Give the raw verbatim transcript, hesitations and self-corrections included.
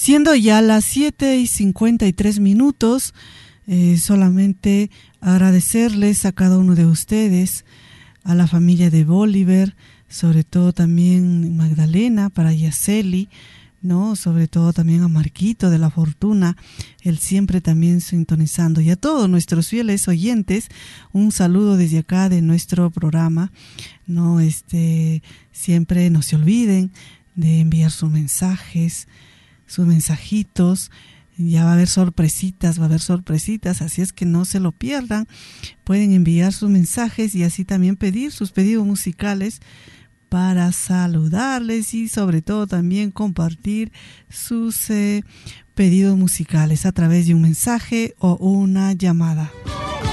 Siendo ya las siete y cincuenta y tres minutos, eh, solamente agradecerles a cada uno de ustedes, a la familia de Bolívar, sobre todo también Magdalena, para Yaceli, ¿no? Sobre todo también a Marquito de la Fortuna, él siempre también sintonizando. Y a todos nuestros fieles oyentes, un saludo desde acá de nuestro programa, ¿no? Este, siempre no se olviden de enviar sus mensajes, sus mensajitos. Ya va a haber sorpresitas, va a haber sorpresitas, así es que no se lo pierdan. Pueden enviar sus mensajes y así también pedir sus pedidos musicales para saludarles y sobre todo también compartir sus eh, pedidos musicales a través de un mensaje o una llamada.